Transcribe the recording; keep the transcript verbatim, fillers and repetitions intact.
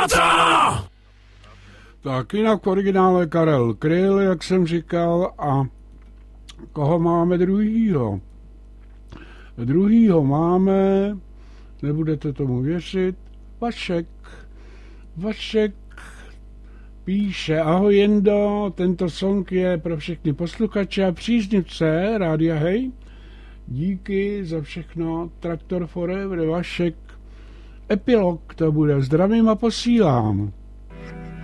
Táta! Tak jinak v originále Karel Kryl, jak jsem říkal, a koho máme druhýho? Druhýho máme, nebudete tomu věřit, Vašek. Vašek píše: ahoj Jendo, tento song je pro všechny posluchače a příznivce Rádia Hej. Díky za všechno, Traktor Forever, Vašek. Epilog to bude, zdravím a posílám.